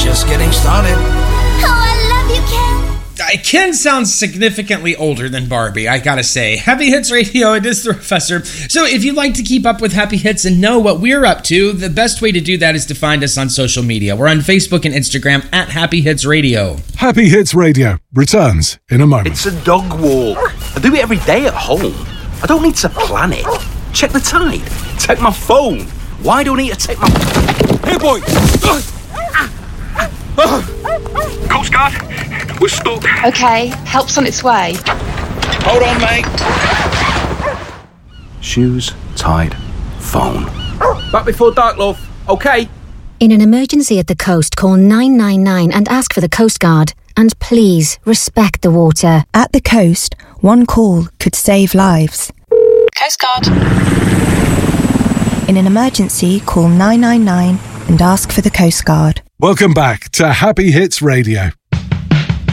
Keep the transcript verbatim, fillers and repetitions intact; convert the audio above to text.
just getting started. Oh, I love you, Ken. Uh, Ken sounds significantly older than Barbie, I gotta say. Happy Hits Radio, it is the Professor. So if you'd like to keep up with Happy Hits and know what we're up to, the best way to do that is to find us on social media. We're on Facebook and Instagram at Happy Hits Radio. Happy Hits Radio returns in a moment. It's a dog walk. I do it every day at home. I don't need to plan it. Check the tide. Take my phone. Why don't I need to take my... Hey, boy! Coast Guard, we're stuck. Okay, help's on its way. Hold on, mate. Shoes, tide, phone. Back before dark, love. Okay. In an emergency at the coast, call nine nine nine and ask for the Coast Guard. And please, respect the water. At the coast, one call could save lives. Coast Guard. In an emergency, call nine nine nine and ask for the Coast Guard. Welcome back to Happy Hits Radio.